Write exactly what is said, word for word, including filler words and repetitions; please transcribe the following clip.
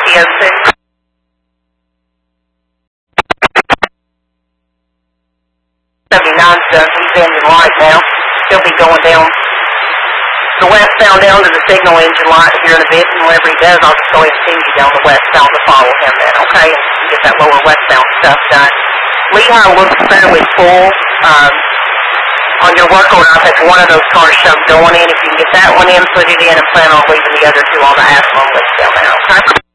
T O six. seventy-nine stuff, he's in the light now. He'll be going down the westbound down to the signal engine light here in a bit, and whenever he does, I'll just go ahead and send you down the westbound to follow him then, okay? And get that lower westbound stuff done. Lehigh looks fairly full. Um, on your work order, I've had one of those cars shoved going in. If you can get that one in, put it in, and plan on leaving the other two on the asphalt list down there, okay?